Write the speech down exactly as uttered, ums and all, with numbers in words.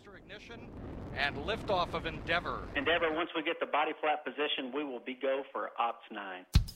booster ignition and liftoff of Endeavour. Endeavour, once we get the body flap position, we will be go for Ops nine.